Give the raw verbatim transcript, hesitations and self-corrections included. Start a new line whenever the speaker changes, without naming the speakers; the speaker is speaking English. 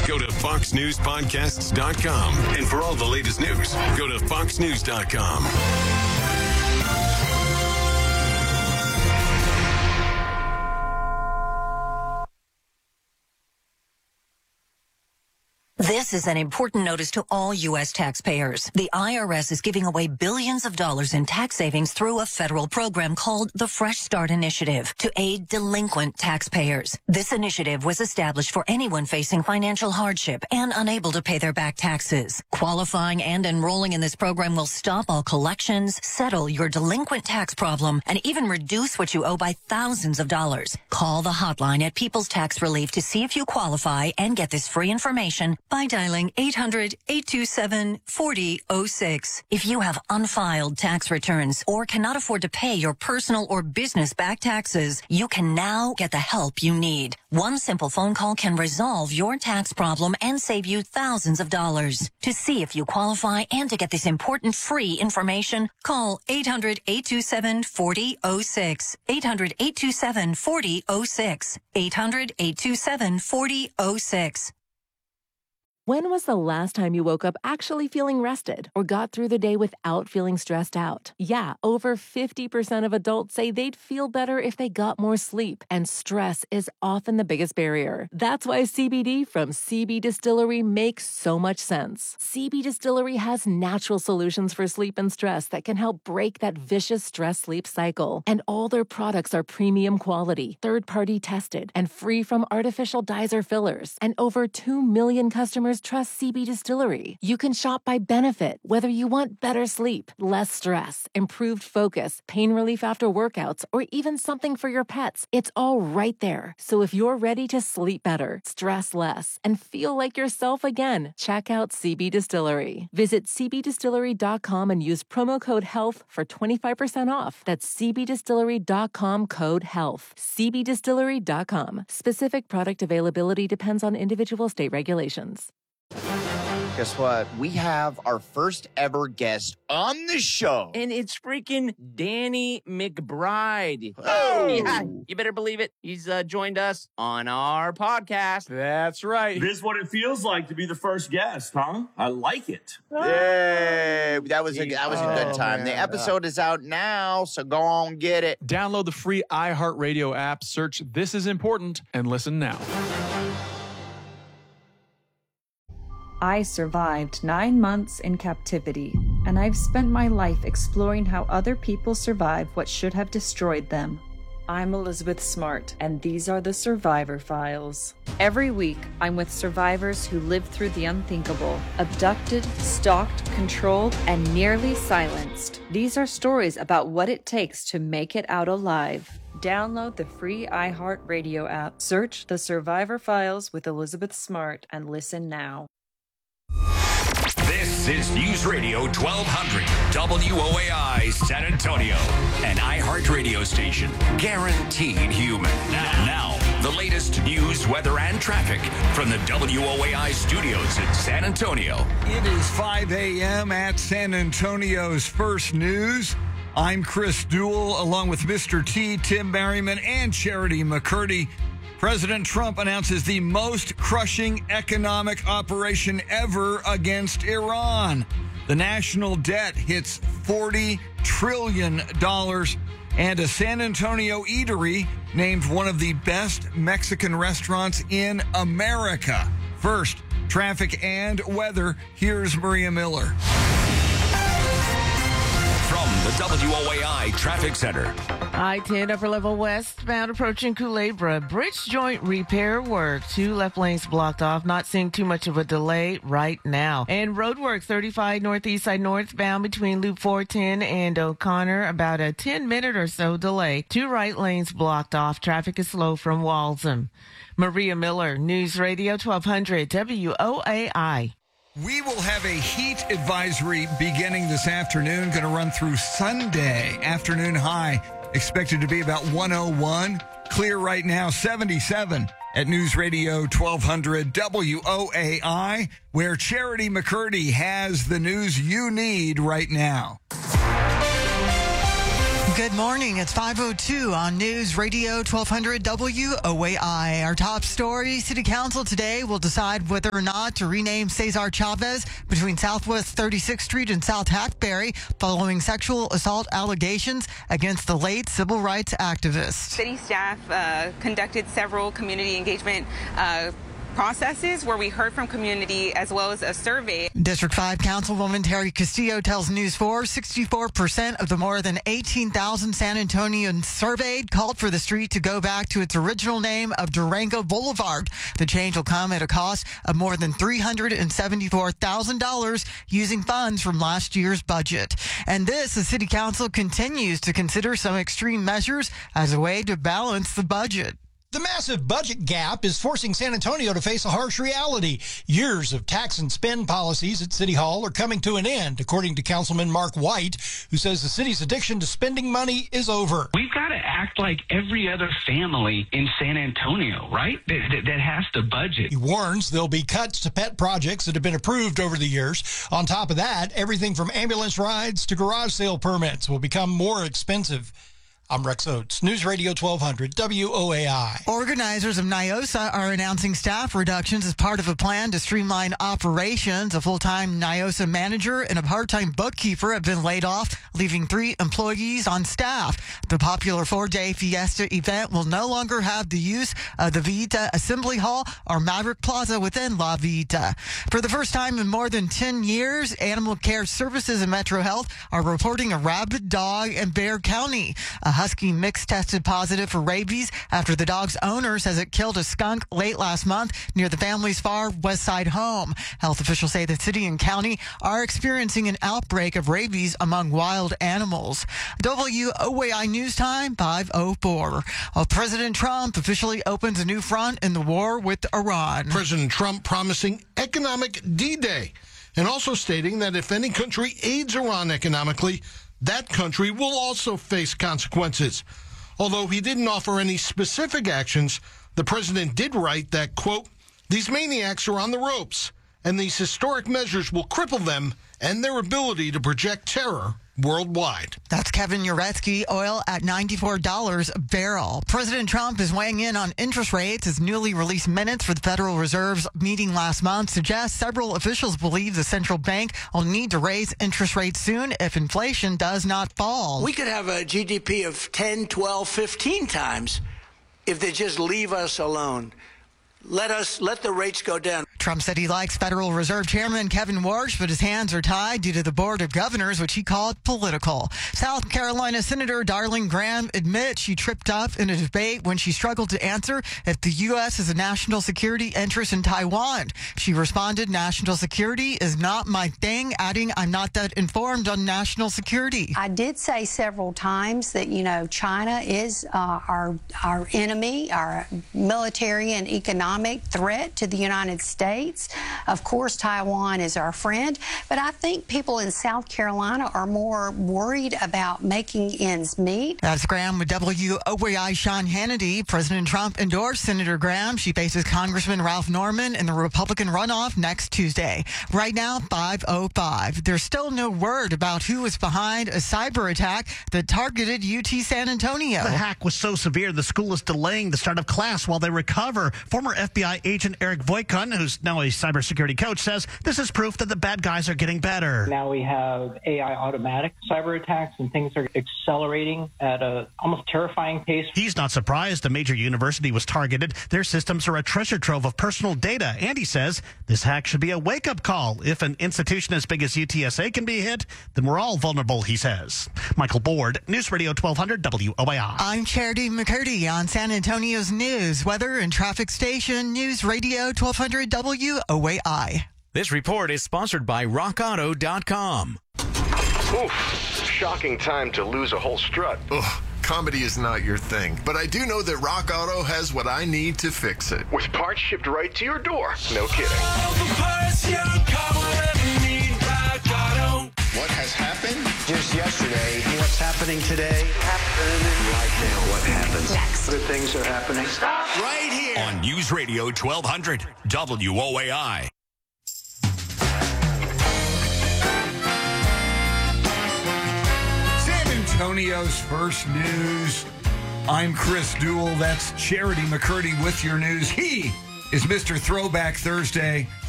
Go to fox news podcasts dot com. And for all the latest news, go to fox news dot com.
This is an important notice to all U S taxpayers. The I R S is giving away billions of dollars in tax savings through a federal program called the Fresh Start Initiative to aid delinquent taxpayers. This initiative was established for anyone facing financial hardship and unable to pay their back taxes. Qualifying and enrolling in this program will stop all collections, settle your delinquent tax problem, and even reduce what you owe by thousands of dollars. Call the hotline at People's Tax Relief to see if you qualify and get this free information by dialing eight hundred, eight two seven, four zero zero six. If you have unfiled tax returns or cannot afford to pay your personal or business back taxes, you can now get the help you need. One simple phone call can resolve your tax problem and save you thousands of dollars. To see if you qualify and to get this important free information, call eight hundred, eight two seven, four zero zero six. eight hundred, eight two seven, four zero zero six. eight hundred, eight two seven, four zero zero six.
When was the last time you woke up actually feeling rested or got through the day without feeling stressed out? Yeah, over fifty percent of adults say they'd feel better if they got more sleep, and stress is often the biggest barrier. That's why C B D from C B Distillery makes so much sense. C B Distillery has natural solutions for sleep and stress that can help break that vicious stress-sleep cycle. And all their products are premium quality, third-party tested, and free from artificial dyes or fillers. And over two million customers trust C B Distillery. You can shop by benefit, whether you want better sleep, less stress, improved focus, pain relief after workouts, or even something for your pets. It's all right there. So if you're ready to sleep better, stress less, and feel like yourself again, check out C B Distillery. Visit c b distillery dot com and use promo code HEALTH for twenty-five percent off. That's c b distillery dot com code HEALTH. c b distillery dot com. Specific product availability depends on individual state regulations.
Guess what? We have our first ever guest on the show.
And it's freaking Danny McBride.
Oh!
Yeah, you better believe it. He's uh, joined us on our podcast.
That's right.
This is what it feels like to be the first guest, huh? I like it.
Yay! That was a, that was a good
Oh,
time.
man.
The episode is out now, so go on, get it.
Download the free iHeartRadio app, search This Is Important, and listen now.
I survived nine months in captivity, and I've spent my life exploring how other people survive what should have destroyed them. I'm Elizabeth Smart, and these are the Survivor Files. Every week, I'm with survivors who lived through the unthinkable, abducted, stalked, controlled, and nearly silenced. These are stories about what it takes to make it out alive. Download the free iHeartRadio app, search The Survivor Files with Elizabeth Smart, and listen now.
This is News Radio twelve hundred W O A I San Antonio, an iHeart radio station guaranteed human. Now, now, the latest news, weather, and traffic from the W O A I studios in San Antonio.
It is five a.m. at San Antonio's First News. I'm Chris Duell, along with Mister T, Tim Merriman, and Charity McCurdy. President Trump announces the most crushing economic operation ever against Iran. The national debt hits forty trillion dollars, and a San Antonio eatery named one of the best Mexican restaurants in America. First, traffic and weather. Here's Maria Miller.
From the W O A I Traffic Center.
I ten upper level westbound approaching Culebra. Bridge joint repair work. Two left lanes blocked off. Not seeing too much of a delay right now. And road work thirty-five northeast side northbound between Loop four ten and O'Connor. About a ten minute or so delay. Two right lanes blocked off. Traffic is slow from Walsham. Maria Miller, News Radio twelve hundred W O A I.
We will have a heat advisory beginning this afternoon, going to run through Sunday. Afternoon high expected to be about one oh one. Clear right now, seventy-seven at News Radio twelve hundred W O A I, where Charity McCurdy has the news you need right now.
Good morning. It's five oh two on News Radio twelve hundred W O A I. Our top story, City Council today will decide whether or not to rename Cesar Chavez between Southwest thirty-sixth Street and South Hackberry following sexual assault allegations against the late civil rights activist.
City staff uh, conducted several community engagement uh, processes where we heard from community as well as a survey.
District five Councilwoman Terry Castillo tells News four sixty-four percent of the more than eighteen thousand San Antonians surveyed called for the street to go back to its original name of Durango Boulevard. The change will come at a cost of more than three hundred seventy-four thousand dollars using funds from last year's budget. And this, the City Council continues to consider some extreme measures as a way to balance the budget.
The massive budget gap is forcing San Antonio to face a harsh reality. Years of tax and spend policies at City Hall are coming to an end, according to Councilman Mark White, who says the city's addiction to spending money is over.
We've got to act like every other family in San Antonio, right? That, that, that has to budget.
He warns there'll be cuts to pet projects that have been approved over the years. On top of that, everything from ambulance rides to garage sale permits will become more expensive. I'm Rex Oates, News Radio twelve hundred W O A I.
Organizers of NIOSA are announcing staff reductions as part of a plan to streamline operations. A full-time NIOSA manager and a part-time bookkeeper have been laid off, leaving three employees on staff. The popular four-day Fiesta event will no longer have the use of the Vita Assembly Hall or Maverick Plaza within La Vita. For the first time in more than ten years, Animal Care Services and Metro Health are reporting a rabid dog in Bexar County. A husky mix tested positive for rabies after the dog's owner says it killed a skunk late last month near the family's far west side home. Health officials say the city and county are experiencing an outbreak of rabies among wild animals. W O A I News Time, five oh four. Well, President Trump officially opens a new front in the war with Iran.
President Trump promising economic D-Day and also stating that if any country aids Iran economically, that country will also face consequences. Although he didn't offer any specific actions, the president did write that, quote, these maniacs are on the ropes, and these historic measures will cripple them and their ability to project terror worldwide.
That's Kevin Uretsky. Oil at ninety-four dollars a barrel. President Trump is weighing in on interest rates. His newly released minutes for the Federal Reserve's meeting last month suggest several officials believe the central bank will need to raise interest rates soon if inflation does not fall.
We could have a G D P of ten, twelve, fifteen times if they just leave us alone. Let us let the rates go down.
Trump said he likes Federal Reserve Chairman Kevin Warsh, but his hands are tied due to the Board of Governors, which he called political. South Carolina Senator Darlene Graham admits she tripped up in a debate when she struggled to answer if the U S has a national security interest in Taiwan. She responded, national security is not my thing, adding, I'm not that informed on national security.
I did say several times that, you know, China is uh, our, our enemy, our military and economic threat to the United States. Of course, Taiwan is our friend, but I think people in South Carolina are more worried about making ends meet.
That's Graham with W O A I Sean Hannity. President Trump endorsed Senator Graham. She faces Congressman Ralph Norman in the Republican runoff next Tuesday. Right now, five oh five. There's still no word about who is behind a cyber attack that targeted U T San Antonio.
The hack was so severe, the school is delaying the start of class while they recover. Former F B I agent Eric Voitkun, who's now a cybersecurity coach, says this is proof that the bad guys are getting better.
Now we have A I automatic cyber attacks, and things are accelerating at a almost terrifying pace.
He's not surprised a major university was targeted. Their systems are a treasure trove of personal data, and he says this hack should be a wake-up call. If an institution as big as U T S A can be hit, then we're all vulnerable, he says. Michael Board, News Radio twelve hundred W O A I.
I'm Charity McCurdy on San Antonio's news, weather, and traffic station, News Radio twelve hundred W O A I.
This report is sponsored by rock auto dot com.
Oof, shocking time to lose a whole strut.
Ugh, comedy is not your thing, but I do know that Rock Auto has what I need to fix it.
With parts shipped right to your door. No kidding.
What has happened?
Just yesterday. What's happening today? Happening right now. What happens next? Good things are happening. Stop
right here on News Radio twelve hundred W O A I.
Antonio's First News. I'm Chris Duell. That's Charity McCurdy with your news. He is Mister Throwback Thursday.